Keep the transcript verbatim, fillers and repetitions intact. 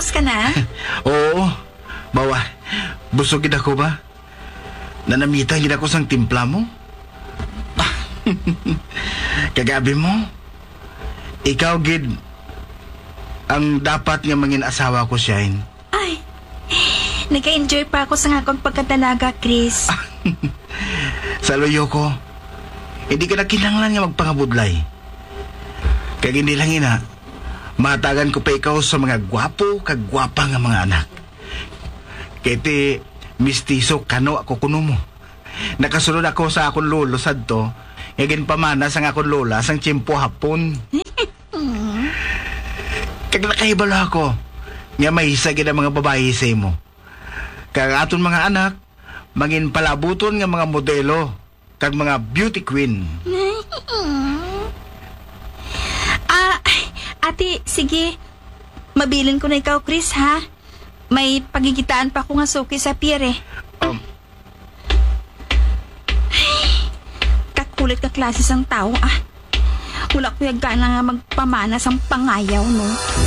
Tapos ka na? Oo. Bawa, busogin ako ba? Nanamita gid ako sang timpla mo. Kagabi mo, ikaw gid ang dapat nga mangin asawa ko, Shine. Ay, nag-enjoy pa ako sa akong pagkatalaga, Chris. Sa loyo ko, hindi ka na kinahanglan nga magpangabudlay. Kaya hindi lang ina, matagan ko pa ikaw sa mga gwapo kag gwapa nga mga anak. Kaya ti, mistiso kano ako kuno mo. Nakasunod ako sa akong lolo sadto, ngagin pamana sang akong lola sang tiyempo hapon. Kag nakahibalo ako, nga may hisagin ang mga babae sa imo. Kag aton mga anak, mangin palabuton nga mga modelo, kag mga beauty queen. Ah, ate, sige. Mabilin ko na ikaw, Chris, ha? May pagigitaan pa ko nga suki sa pier, eh. Um, Kakulit ka klase sang tao, ah. Wala ko yung gana nga magpamana sang pangayaw, no?